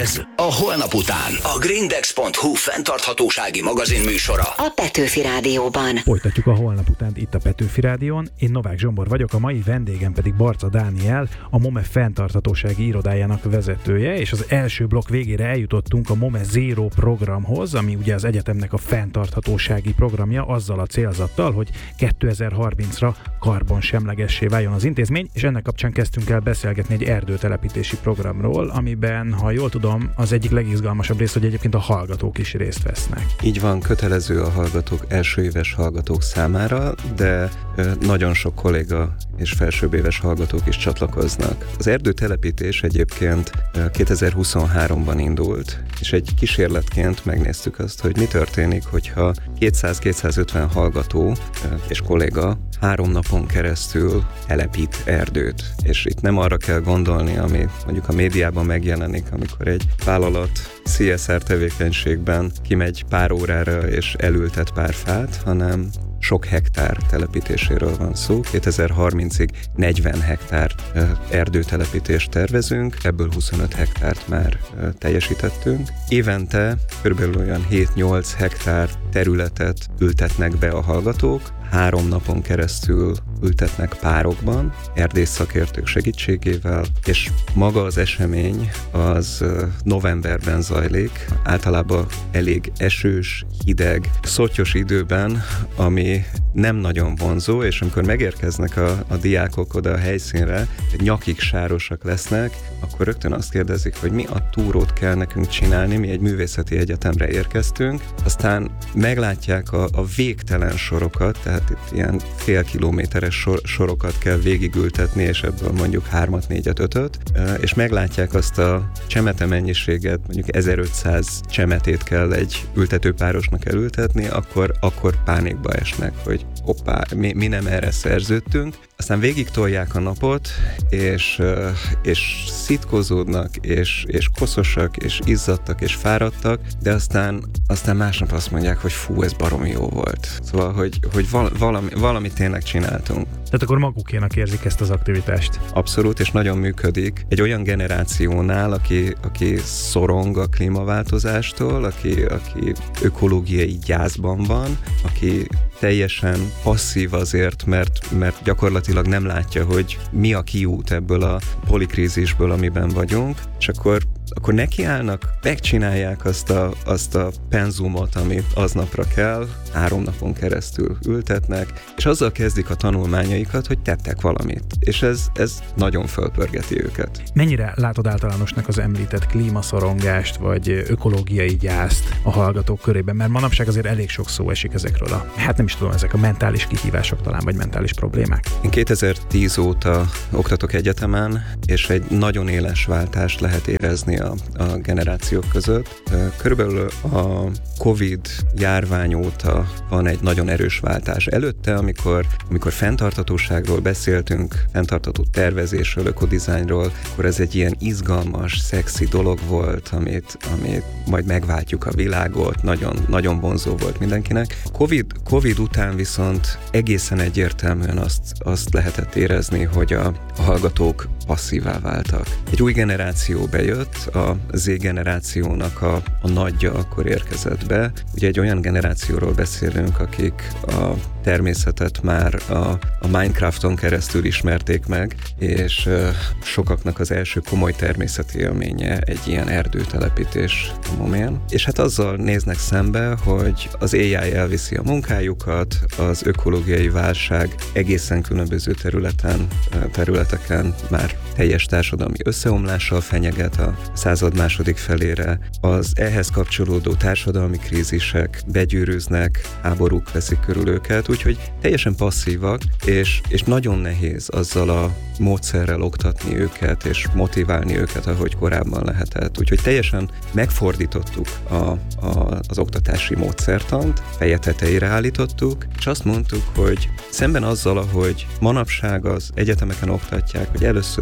Ez a Holnap után. A Grindex.hu fenntarthatósági magazin műsora. A Petőfi Rádióban. Folytatjuk a Holnap utánt itt a Petőfi Rádión. Én Novák Zsombor vagyok, a mai vendégem pedig Barca Dániel, a MOME fenntarthatósági irodájának vezetője, és az első blokk végére eljutottunk a MOME Zero programhoz, ami ugye az egyetemnek a fenntarthatósági programja, azzal a célzattal, hogy 2030-ra karbonsemlegessé váljon az intézmény, és ennek kapcsán kezdtünk el beszélgetni egy erdőtelepítési programról, amiben, ha jól tudom, az egyik legizgalmasabb rész, hogy egyébként a hallgatók is részt vesznek. Így van, kötelező a hallgatók, elsőéves hallgatók számára, de nagyon sok kolléga és felsőbbéves hallgatók is csatlakoznak. Az erdőtelepítés egyébként 2023-ban indult, és egy kísérletként megnéztük azt, hogy mi történik, hogyha 200-250 hallgató és kolléga 3 napon keresztül telepít erdőt. És itt nem arra kell gondolni, ami mondjuk a médiában megjelenik, amikor egy vállalat CSR tevékenységben kimegy pár órára és elültet pár fát, hanem sok hektár telepítéséről van szó. 2030-ig 40 hektár erdőtelepítést tervezünk, ebből 25 hektárt már teljesítettünk. Évente körülbelül olyan 7-8 hektár területet ültetnek be a hallgatók, 3 napon keresztül ültetnek párokban, erdész szakértők segítségével, és maga az esemény az novemberben zajlik, általában elég esős, hideg, szottyos időben, ami nem nagyon vonzó, és amikor megérkeznek a diákok oda a helyszínre, nyakig sárosak lesznek, akkor rögtön azt kérdezik, hogy mi a túrót kell nekünk csinálni, mi egy művészeti egyetemre érkeztünk, aztán meglátják a végtelen sorokat, tehát itt ilyen fél kilométeres sorokat kell végigültetni, és ebből mondjuk 3-at, 4-et, 5-öt, és meglátják azt a csemete mennyiséget, mondjuk 1500 csemetét kell egy ültetőpárosnak elültetni, akkor pánikba esnek, hogy hoppá, mi nem erre szerződtünk. Aztán végig tolják a napot, és szitkozódnak, és koszosak, és izzadtak, és fáradtak, de aztán másnap azt mondják, hogy fú, ez baromi jó volt. Szóval, hogy valamit tényleg csináltunk. Tehát akkor magukénak érzik ezt az aktivitást. Abszolút, és nagyon működik. Egy olyan generációnál, aki szorong a klímaváltozástól, aki ökológiai gyászban van, aki teljesen passzív azért, mert gyakorlatilag nem látja, hogy mi a kiút ebből a polikrízisből, amiben vagyunk, és akkor nekiállnak, megcsinálják azt a penzumot, amit aznapra kell, 3 napon keresztül ültetnek, és azzal kezdik a tanulmányaikat, hogy tettek valamit. És ez nagyon fölpörgeti őket. Mennyire látod általánosnak az említett klímaszorongást, vagy ökológiai gyászt a hallgatók körében? Mert manapság azért elég sok szó esik ezekről ezek a mentális kihívások talán, vagy mentális problémák. Én 2010 óta oktatok egyetemen, és egy nagyon éles váltást lehet érezni a generációk között. Körülbelül a Covid járvány óta van egy nagyon erős váltás. Előtte, amikor fenntarthatóságról beszéltünk, fenntartható tervezésről, ökodizájnról, akkor ez egy ilyen izgalmas, szexi dolog volt, amit majd megváltjuk a világot, nagyon, nagyon vonzó volt mindenkinek. Covid után viszont egészen egyértelműen azt lehetett érezni, hogy a hallgatók passzívá váltak. Egy új generáció bejött, a Z-generációnak a nagyja akkor érkezett be. Ugye egy olyan generációról beszélünk, akik a természetet már a Minecrafton keresztül ismerték meg, és sokaknak az első komoly természeti élménye egy ilyen erdőtelepítés a MOME-n. És hát azzal néznek szembe, hogy az AI elviszi a munkájukat, az ökológiai válság egészen különböző területeken már teljes társadalmi összeomlással fenyeget a század második felére. Az ehhez kapcsolódó társadalmi krízisek begyűrűznek, háborúk veszik körül őket, úgyhogy teljesen passzívak, és nagyon nehéz azzal a módszerrel oktatni őket, és motiválni őket, ahogy korábban lehetett. Úgyhogy teljesen megfordítottuk az oktatási módszertant, feje tetejére állítottuk, és azt mondtuk, hogy szemben azzal, ahogy manapság az egyetemeken oktatják, hogy először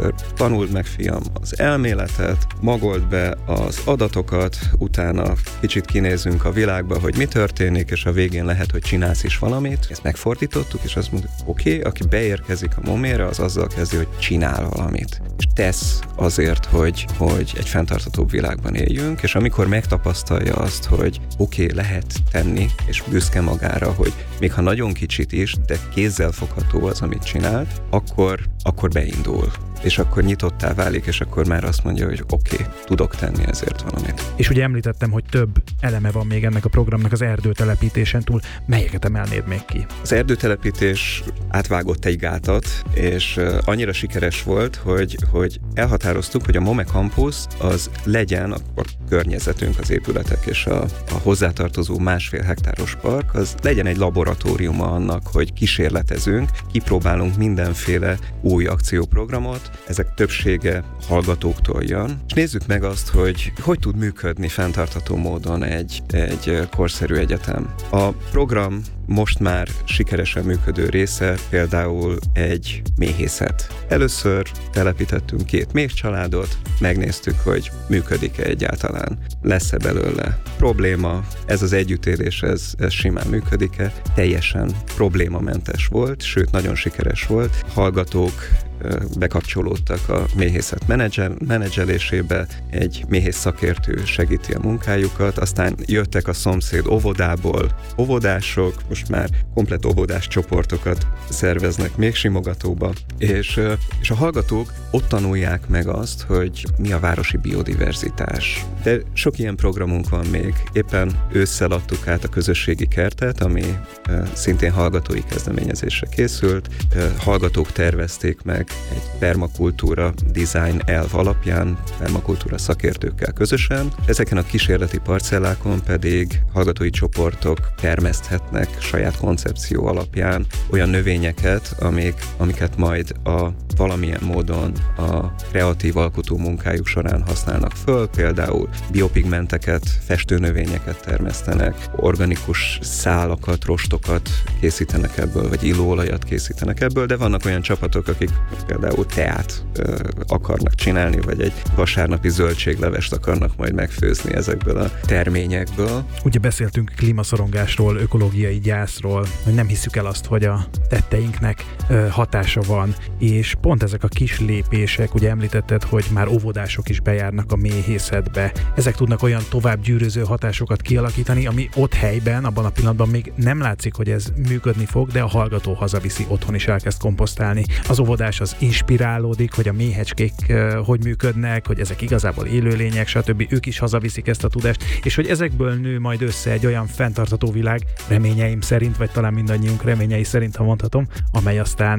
először tanuld meg, fiam, az elméletet, magold be az adatokat, utána kicsit kinézünk a világba, hogy mi történik, és a végén lehet, hogy csinálsz is valamit. Ezt megfordítottuk, és azt mondjuk, oké, aki beérkezik a momére, az azzal kezdi, hogy csinál valamit. És tesz azért, hogy egy fenntarthatóbb világban éljünk, és amikor megtapasztalja azt, hogy oké, lehet tenni, és büszke magára, hogy még ha nagyon kicsit is, de kézzel fogható az, amit csinált, akkor beindul. És akkor nyitottá válik, és akkor már azt mondja, hogy oké, tudok tenni ezért valamit. És ugye említettem, hogy több eleme van még ennek a programnak az erdőtelepítésen túl. Melyeket emelnéd még ki? Az erdőtelepítés átvágott egy gátat, és annyira sikeres volt, hogy elhatároztuk, hogy a MOME Campus az legyen a környezetünk, az épületek és a hozzátartozó 1,5 hektáros park, az legyen egy laboratóriuma annak, hogy kísérletezünk, kipróbálunk mindenféle új akcióprogramot, ezek többsége hallgatóktól jön, és nézzük meg azt, hogy tud működni fenntartható módon egy korszerű egyetem. A program most már sikeresen működő része például egy méhészet. Először telepítettünk 2 méhcsaládot, megnéztük, hogy működik-e egyáltalán, lesz-e belőle probléma, ez az együttélés, ez simán működik-e, teljesen problémamentes volt, sőt nagyon sikeres volt. Hallgatók bekapcsolódtak a méhészet menedzselésébe, egy méhész szakértő segíti a munkájukat, aztán jöttek a szomszéd óvodából óvodások, most már komplett óvodás csoportokat szerveznek méhsimogatóba, és a hallgatók ott tanulják meg azt, hogy mi a városi biodiverzitás. De sok ilyen programunk van még. Éppen ősszel adtuk át a közösségi kertet, ami szintén hallgatói kezdeményezésre készült. Hallgatók tervezték meg egy permakultúra design elv alapján, permakultúra szakértőkkel közösen. Ezeken a kísérleti parcellákon pedig hallgatói csoportok termeszthetnek saját koncepció alapján olyan növényeket, amiket majd valamilyen módon a kreatív alkotó munkájuk során használnak föl, például biopigmenteket, festőnövényeket termesztenek, organikus szálakat, rostokat készítenek ebből, vagy illóolajat készítenek ebből, de vannak olyan csapatok, akik például teát akarnak csinálni, vagy egy vasárnapi zöldséglevest akarnak majd megfőzni ezekből a terményekből. Ugye beszéltünk klímaszorongásról, ökológiai gyászról, hogy nem hiszük el azt, hogy a tetteinknek hatása van, és pont ezek a kis lépések, ugye említetted, hogy már óvodások is bejárnak a méhészetbe. Ezek tudnak olyan tovább gyűröző hatásokat kialakítani, ami ott helyben, abban a pillanatban még nem látszik, hogy ez működni fog, de a hallgató hazaviszi, otthon is elkezd komposztálni. Az óvodás az inspirálódik, hogy a méhecskék hogy működnek, hogy ezek igazából élőlények, stb. Ők is hazaviszik ezt a tudást, és hogy ezekből nő majd össze egy olyan fenntartható világ, reményeim szerint, vagy talán mindannyiunk reményei szerint, ha mondhatom, amely aztán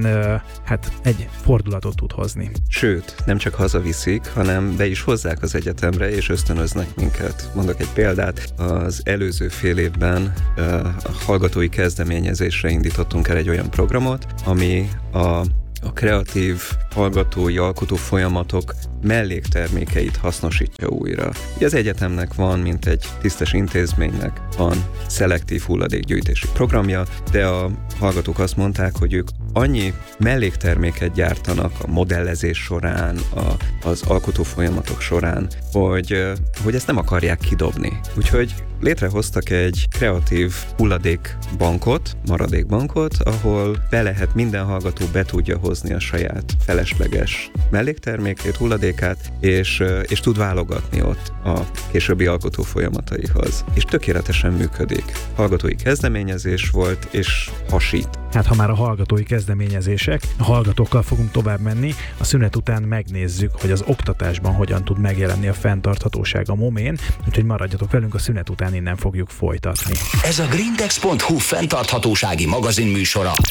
egy fordulatot tud hozni. Sőt, nem csak hazaviszik, hanem be is hozzák az egyetemre, és ösztönöznek minket. Mondok egy példát, az előző fél évben a hallgatói kezdeményezésre indítottunk el egy olyan programot, ami a kreatív hallgatói alkotó folyamatok melléktermékeit hasznosítja újra. Ugye az egyetemnek van, mint egy tisztes intézménynek, van szelektív hulladékgyűjtési programja, de a hallgatók azt mondták, hogy ők annyi mellékterméket gyártanak a modellezés során, az alkotó folyamatok során, hogy ezt nem akarják kidobni. Úgyhogy létrehoztak egy kreatív maradékbankot, ahol minden hallgató be tudja hozni a saját felesleges melléktermékét, hulladékát, és tud válogatni ott a későbbi alkotó folyamataihoz. És tökéletesen működik. Hallgatói kezdeményezés volt, és hasít. Hát ha már a hallgatói kezdeményezések, a hallgatókkal fogunk tovább menni, a szünet után megnézzük, hogy az oktatásban hogyan tud megjelenni a fenntarthatóság a MOME-n, úgyhogy maradjatok velünk, a szünet után innen fogjuk folytatni. Ez a grindex.hu fenntarthatósági magazin műsora.